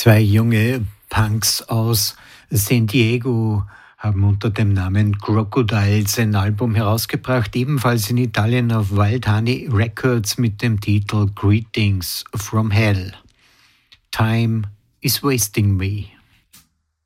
Zwei junge Punks aus San Diego haben unter dem Namen Crocodiles ein Album herausgebracht, ebenfalls in Italien auf Wild Honey Records mit dem Titel Greetings from Hell. Time is wasting me.